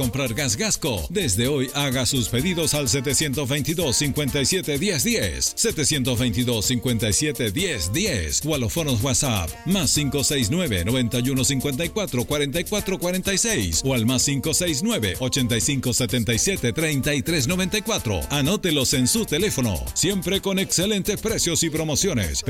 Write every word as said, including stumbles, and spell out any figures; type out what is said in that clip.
comprar gas Gasco. Desde hoy haga sus pedidos al setecientos veintidós, cincuenta y siete, diez, diez. setecientos veintidós, cincuenta y siete, diez, diez. O a los fonos WhatsApp más cinco seis nueve, noventa y uno cincuenta y cuatro, cuarenta y cuatro cuarenta y seis o al más cinco seis nueve, ochenta y cinco setenta y siete, treinta y tres noventa y cuatro. Anótelos en su teléfono. Siempre con excelentes precios y promociones.